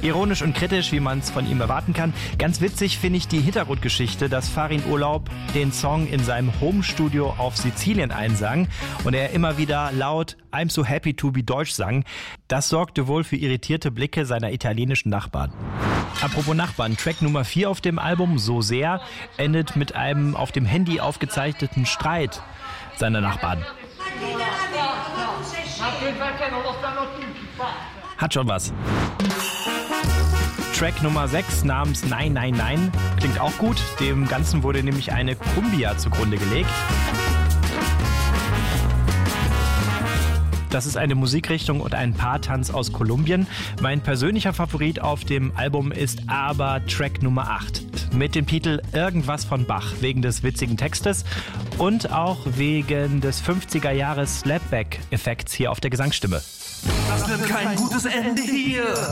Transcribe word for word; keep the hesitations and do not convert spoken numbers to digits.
Ironisch und kritisch, wie man es von ihm erwarten kann. Ganz witzig finde ich die Hintergrundgeschichte, dass Farin Urlaub den Song in seinem Homestudio auf Sizilien einsang und er immer wieder laut I'm so happy to be Deutsch sang. Das sorgte wohl für irritierte Blicke seiner italienischen Nachbarn. Apropos Nachbarn, Track Nummer vier auf dem Album, So sehr, endet mit einem auf dem Handy aufgezeichneten Streit seiner Nachbarn. Hat schon was. Track Nummer sechs namens Nein, Nein, Nein klingt auch gut. Dem Ganzen wurde nämlich eine Cumbia zugrunde gelegt. Das ist eine Musikrichtung und ein Paartanz aus Kolumbien. Mein persönlicher Favorit auf dem Album ist aber Track Nummer acht mit dem Titel Irgendwas von Bach, wegen des witzigen Textes und auch wegen des fünfziger Jahres Slapback-Effekts hier auf der Gesangsstimme. Das wird kein gutes Ende hier.